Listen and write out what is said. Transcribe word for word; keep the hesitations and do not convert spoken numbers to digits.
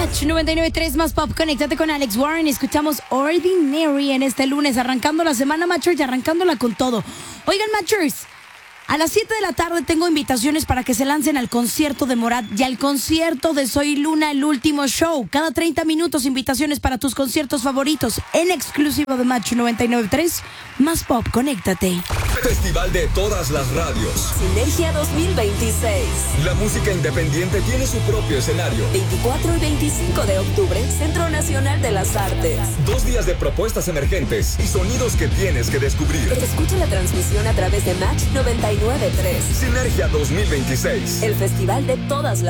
Match noventa y nueve punto tres más pop. Conéctate con Alex Warren. Escuchamos Ordinary en este lunes, arrancando la semana, Matchers, y arrancándola con todo. Oigan, Matchers, a las siete de la tarde tengo invitaciones para que se lancen al concierto de Morat y al concierto de Soy Luna, el último show. Cada treinta minutos, invitaciones para tus conciertos favoritos en exclusivo de Match noventa y nueve punto tres más pop. Conéctate. Festival de todas las radios. Sinergia dos mil veintiséis. La música independiente tiene su propio escenario. veinticuatro y veinticinco de octubre, Centro Nacional de las Artes. Dos días de propuestas emergentes y sonidos que tienes que descubrir. Escucha la transmisión a través de Match noventa y nueve punto tres. Sinergia dos mil veintiséis. El festival de todas las